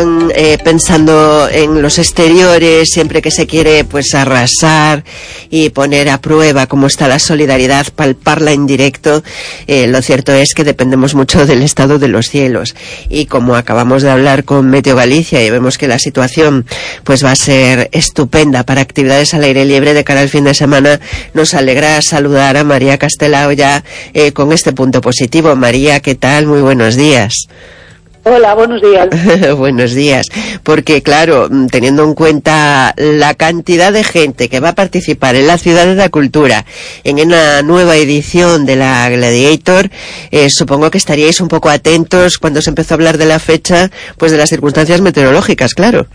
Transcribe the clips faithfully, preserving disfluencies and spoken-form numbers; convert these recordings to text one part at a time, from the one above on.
están eh, pensando en los exteriores, siempre que se quiere pues arrasar y poner a prueba cómo está la solidaridad, palparla en directo. Eh, lo cierto es que dependemos mucho del estado de los cielos, y como acabamos de hablar con Meteo Galicia y vemos que la situación pues va a ser estupenda para actividades al aire libre de cara al fin de semana, nos alegra saludar a María Castelao ya eh, con este punto positivo. María, ¿qué tal? Muy buenos días. Hola, buenos días. Buenos días, porque claro, teniendo en cuenta la cantidad de gente que va a participar en la Ciudad de la Cultura en una nueva edición de la Gladiator, eh, supongo que estaríais un poco atentos cuando se empezó a hablar de la fecha, pues de las circunstancias meteorológicas, claro.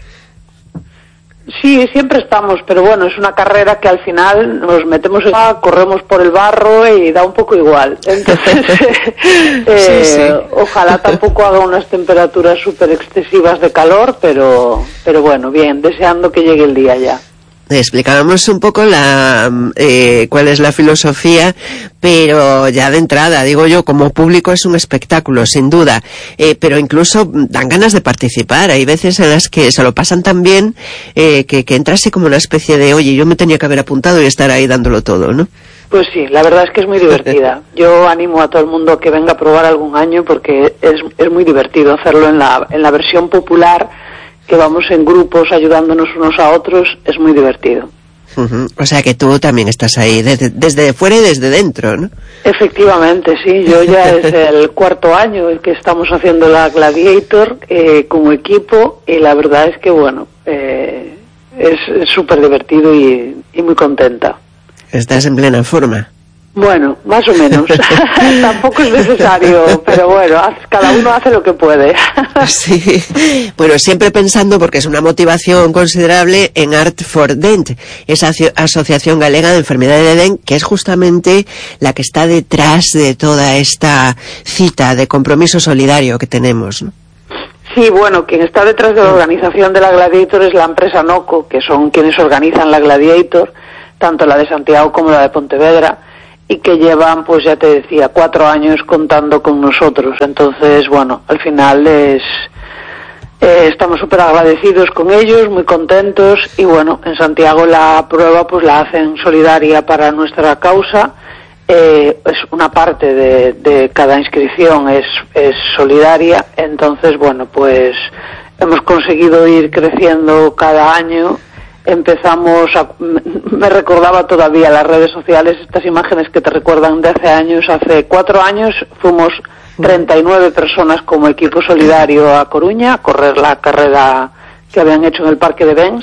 Sí, siempre estamos, pero bueno, es una carrera que al final nos metemos en agua, corremos por el barro y da un poco igual. Entonces, eh, sí, sí. Ojalá tampoco haga unas temperaturas súper excesivas de calor, pero, pero bueno, bien, deseando que llegue el día ya. Explicábamos un poco la eh, cuál es la filosofía, pero ya de entrada, digo yo, como público es un espectáculo, sin duda, eh, pero incluso dan ganas de participar. Hay veces en las que se lo pasan tan bien eh, que, que entra así como una especie de, oye, yo me tenía que haber apuntado y estar ahí dándolo todo, ¿no? Pues sí, la verdad es que es muy divertida. Yo animo a todo el mundo que venga a probar algún año porque es, es muy divertido hacerlo en la, en la versión popular, que vamos en grupos ayudándonos unos a otros, es muy divertido. Uh-huh. O sea que tú también estás ahí, desde, desde fuera y desde dentro, ¿no? Efectivamente, sí, yo ya es el cuarto año el que estamos haciendo la Gladiator eh, como equipo, y la verdad es que, bueno, eh, es súper divertido y, y muy contenta. ¿Estás en plena forma? Bueno, más o menos. Tampoco es necesario, pero bueno, cada uno hace lo que puede. Sí, bueno, siempre pensando, porque es una motivación considerable, en Art for Dent, esa asociación galega de enfermedades de Dent, que es justamente la que está detrás de toda esta cita de compromiso solidario que tenemos, ¿no? Sí, bueno, quien está detrás de la organización de la Gladiator es la empresa Noco, que son quienes organizan la Gladiator, tanto la de Santiago como la de Pontevedra, y que llevan, pues ya te decía, cuatro años contando con nosotros. Entonces, bueno, al final es eh, estamos súper agradecidos con ellos, muy contentos, y bueno, en Santiago la prueba pues la hacen solidaria para nuestra causa. Eh, es una parte de, de cada inscripción es, es solidaria, entonces, bueno, pues hemos conseguido ir creciendo cada año. Empezamos a, me recordaba todavía las redes sociales, estas imágenes que te recuerdan de hace años. Hace cuatro años fuimos treinta y nueve personas como equipo solidario a Coruña a correr la carrera que habían hecho en el Parque de Bens,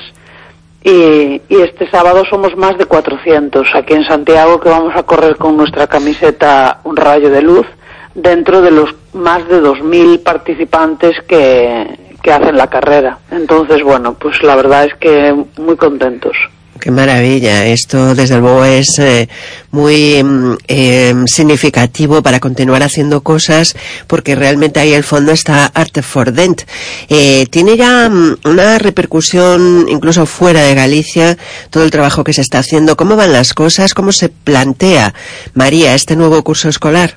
y, y este sábado somos más de cuatrocientos aquí en Santiago, que vamos a correr con nuestra camiseta Un Rayo de Luz, dentro de los más de dos mil participantes que que hacen la carrera. Entonces, bueno, pues la verdad es que muy contentos. Qué maravilla. Esto, desde luego, es eh, muy eh, significativo para continuar haciendo cosas, porque realmente ahí el fondo está Art for Dent. Eh, tiene ya una repercusión incluso fuera de Galicia, todo el trabajo que se está haciendo. ¿Cómo van las cosas? ¿Cómo se plantea, María, este nuevo curso escolar?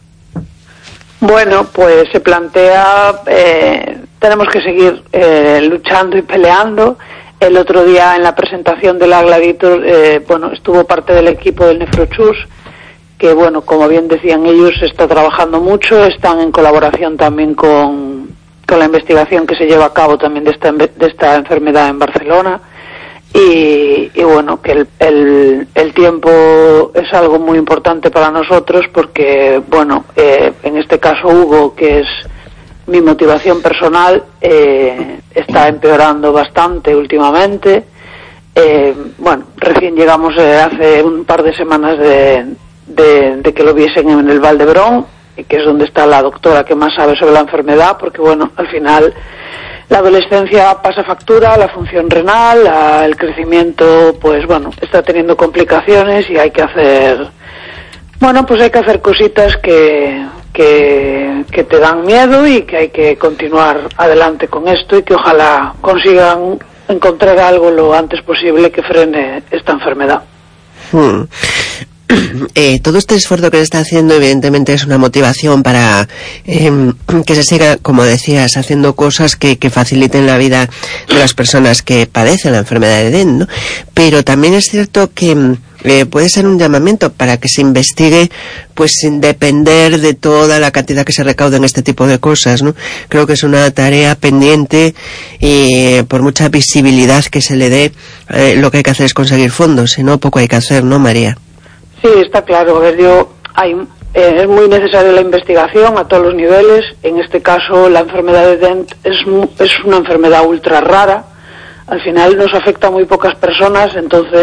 Bueno, pues se plantea, eh, tenemos que seguir eh, luchando y peleando. El otro día en la presentación de la Gladiator, eh, bueno, estuvo parte del equipo del Nefrochus, que bueno, como bien decían ellos, está trabajando mucho, están en colaboración también con, con la investigación que se lleva a cabo también de esta, de esta enfermedad en Barcelona. Y, y bueno, que el, el, el tiempo es algo muy importante para nosotros, porque bueno, eh, en este caso Hugo, que es mi motivación personal, eh, está empeorando bastante últimamente. Eh, bueno, recién llegamos eh, hace un par de semanas de, de, de que lo viesen en el Valdebrón, que es donde está la doctora que más sabe sobre la enfermedad, porque bueno, al final la adolescencia pasa factura, la función renal, la, el crecimiento, pues bueno, está teniendo complicaciones, y hay que hacer, bueno, pues hay que hacer cositas que, que, que te dan miedo, y que hay que continuar adelante con esto, y que ojalá consigan encontrar algo lo antes posible que frene esta enfermedad. Hmm. eh, todo este esfuerzo que se está haciendo evidentemente es una motivación para eh, que se siga, como decías, haciendo cosas que, que faciliten la vida de las personas que padecen la enfermedad de D E N, ¿no? Pero también es cierto que eh, puede ser un llamamiento para que se investigue, pues sin depender de toda la cantidad que se recauda en este tipo de cosas, ¿no? Creo que es una tarea pendiente y por mucha visibilidad que se le dé, eh, lo que hay que hacer es conseguir fondos, si no, poco hay que hacer, ¿no, María? Sí, está claro. A ver, yo, hay, eh, es muy necesaria la investigación a todos los niveles. En este caso, la enfermedad de D E N es, es una enfermedad ultra rara. Al final nos afecta a muy pocas personas, entonces,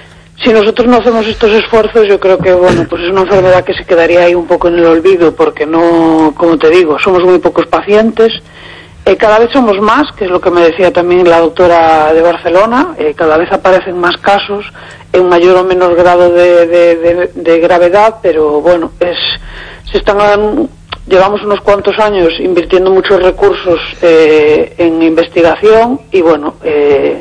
si nosotros no hacemos estos esfuerzos, yo creo que, bueno, pues es una enfermedad que se quedaría ahí un poco en el olvido, porque no, como te digo, somos muy pocos pacientes. Eh, cada vez somos más, que es lo que me decía también la doctora de Barcelona, eh, cada vez aparecen más casos, en mayor o menor grado de, de, de, de gravedad, pero bueno, es se están llevamos unos cuantos años invirtiendo muchos recursos eh, en investigación y bueno, eh,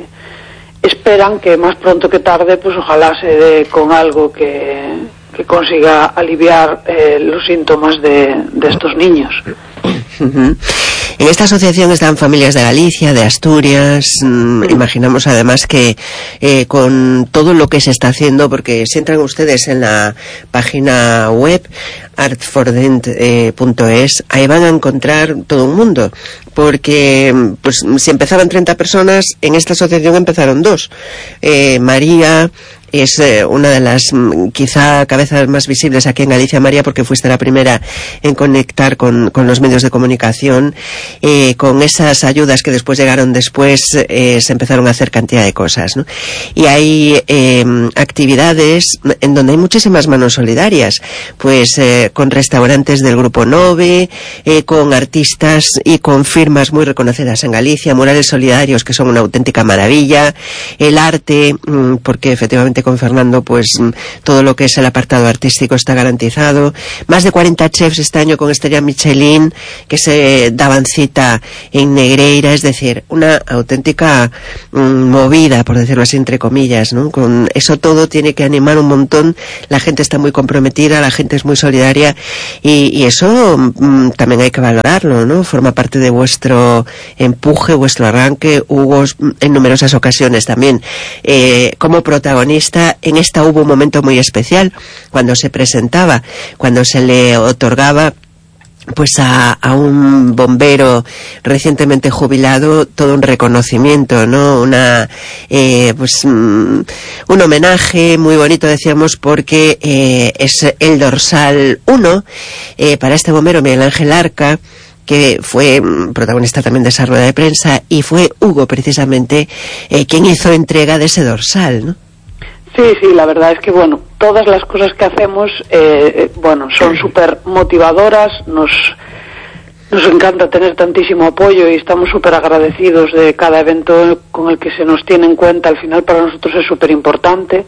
esperan que más pronto que tarde, pues ojalá se dé con algo que, que consiga aliviar eh, los síntomas de, de estos niños. Uh-huh. En esta asociación están familias de Galicia, de Asturias. Mmm, sí. Imaginamos además que eh, con todo lo que se está haciendo, porque si entran ustedes en la página web art for dent punto es, ahí van a encontrar todo un mundo, porque pues si empezaban treinta personas, en esta asociación empezaron dos. Eh, María es eh, una de las quizá cabezas más visibles aquí en Galicia, María, porque fuiste la primera en conectar con, con los medios de comunicación. Eh, con esas ayudas que después llegaron después, eh, se empezaron a hacer cantidad de cosas, ¿no? Y hay eh, actividades en donde hay muchísimas manos solidarias, pues eh, con restaurantes del Grupo Nove, eh, con artistas y con firmas muy reconocidas en Galicia, murales solidarios que son una auténtica maravilla, el arte, porque efectivamente con Fernando pues todo lo que es el apartado artístico está garantizado. Más de cuarenta chefs este año con estrella Michelin que se daban cita en Negreira, es decir, una auténtica mmm, movida, por decirlo así entre comillas, ¿no? Con eso todo tiene que animar un montón, la gente está muy comprometida, la gente es muy solidaria y, y eso mmm, también hay que valorarlo, ¿no? Forma parte de vuestro empuje, vuestro arranque. Hugo en numerosas ocasiones también eh, como protagonista. En esta hubo un momento muy especial cuando se presentaba, cuando se le otorgaba pues a, a un bombero recientemente jubilado todo un reconocimiento, ¿no? Una eh, pues mm, un homenaje muy bonito, decíamos, porque eh, es el dorsal uno eh, para este bombero Miguel Ángel Arca, que fue protagonista también de esa rueda de prensa, y fue Hugo precisamente eh, quien hizo entrega de ese dorsal, ¿no? Sí, sí, la verdad es que, bueno, todas las cosas que hacemos, eh, bueno, son súper motivadoras, nos, nos encanta tener tantísimo apoyo y estamos súper agradecidos de cada evento con el que se nos tiene en cuenta. Al final para nosotros es súper importante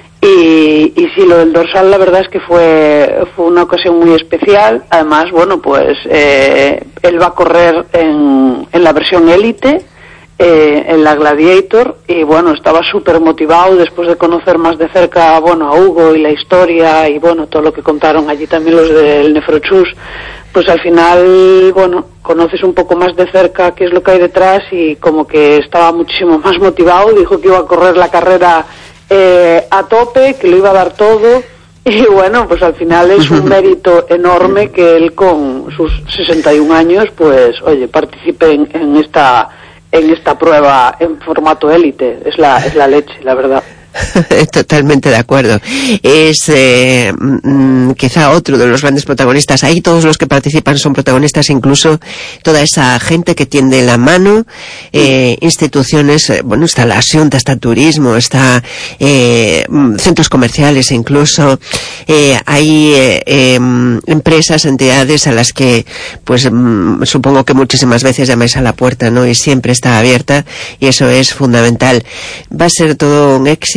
y, y sí, lo del dorsal la verdad es que fue, fue una ocasión muy especial. Además, bueno, pues eh, él va a correr en, en la versión élite, Eh, en la Gladiator, y bueno, estaba súper motivado después de conocer más de cerca, bueno, a Hugo y la historia y bueno, todo lo que contaron allí también los del Nefrochus, pues al final, bueno, conoces un poco más de cerca qué es lo que hay detrás y como que estaba muchísimo más motivado, dijo que iba a correr la carrera eh, a tope, que lo iba a dar todo. Y bueno, pues al final es un mérito enorme que él con sus sesenta y un años, pues oye, participe en, en esta en esta prueba en formato élite. Es la, es la leche, la verdad. Totalmente de acuerdo. Es eh, mm, quizá otro de los grandes protagonistas. Ahí todos los que participan son protagonistas, incluso toda esa gente que tiende la mano, eh, instituciones, eh, bueno, está la Xunta, está turismo, está eh, centros comerciales incluso, eh, hay eh, eh, empresas, entidades a las que pues mm, supongo que muchísimas veces llamáis a la puerta, ¿no? Y siempre está abierta y eso es fundamental. Va a ser todo un éxito.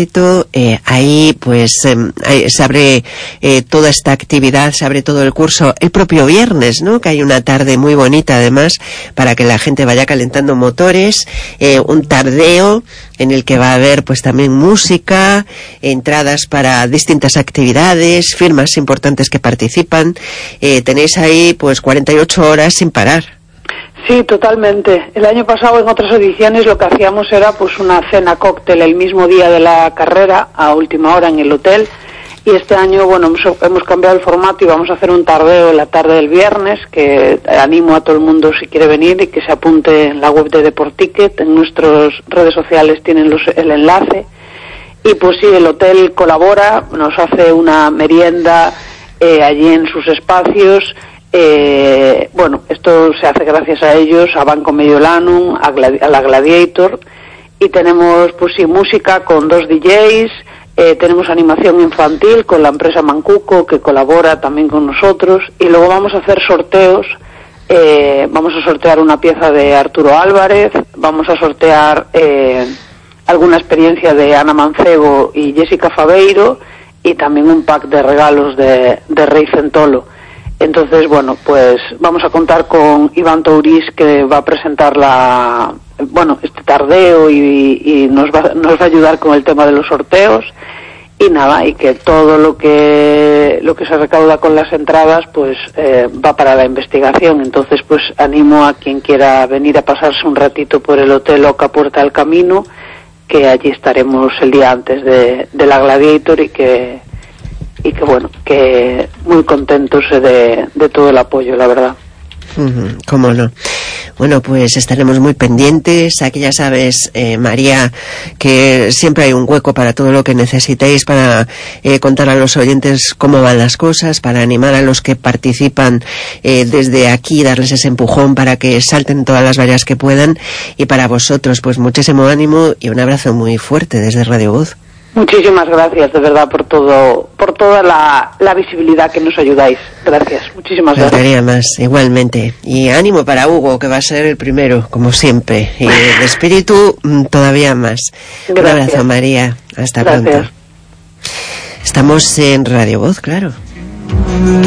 éxito. Eh, ahí pues eh, ahí se abre eh, toda esta actividad, se abre todo el curso el propio viernes, ¿no? Que hay una tarde muy bonita además para que la gente vaya calentando motores, eh, un tardeo en el que va a haber pues también música, entradas para distintas actividades, firmas importantes que participan. Eh, tenéis ahí pues cuarenta y ocho horas sin parar. Sí, totalmente. El año pasado en otras ediciones lo que hacíamos era pues una cena cóctel el mismo día de la carrera a última hora en el hotel, y este año bueno hemos, hemos cambiado el formato y vamos a hacer un tardeo en la tarde del viernes, que animo a todo el mundo si quiere venir y que se apunte en la web de Deporticket. En nuestras redes sociales tienen los, el enlace, y pues sí, el hotel colabora, nos hace una merienda eh, allí en sus espacios. Eh, bueno, esto se hace gracias a ellos, a Banco Mediolanum, a, Gladi- a la Gladiator, y tenemos pues sí música con dos D Js, eh, tenemos animación infantil con la empresa Mancuco, que colabora también con nosotros, y luego vamos a hacer sorteos. Eh, vamos a sortear una pieza de Arturo Álvarez, vamos a sortear eh, alguna experiencia de Ana Mancebo y Jessica Fabeiro, y también un pack de regalos de, de Rey Centolo. Entonces, bueno, pues vamos a contar con Iván Tourís, que va a presentar la, bueno, este tardeo y, y nos va, nos va a ayudar con el tema de los sorteos, y nada, y que todo lo que lo que se recauda con las entradas pues eh, va para la investigación. Entonces, pues animo a quien quiera venir a pasarse un ratito por el Hotel Oca Puerta del Camino, que allí estaremos el día antes de, de la Gladiator, y que y que bueno, que muy contentos de, de todo el apoyo, la verdad. Uh-huh, cómo no. Bueno, pues estaremos muy pendientes. Aquí ya sabes, eh, María, que siempre hay un hueco para todo lo que necesitéis, para eh, contar a los oyentes cómo van las cosas, para animar a los que participan eh, desde aquí, darles ese empujón para que salten todas las vallas que puedan. Y para vosotros, pues muchísimo ánimo y un abrazo muy fuerte desde Radio Voz. Muchísimas gracias, de verdad, por todo, por toda la, la visibilidad que nos ayudáis. Gracias, muchísimas gracias. Faltaría más, igualmente. Y ánimo para Hugo, que va a ser el primero, como siempre. Y de espíritu, todavía más. Gracias. Un abrazo, María. Hasta gracias. Pronto. Estamos en Radio Voz, claro.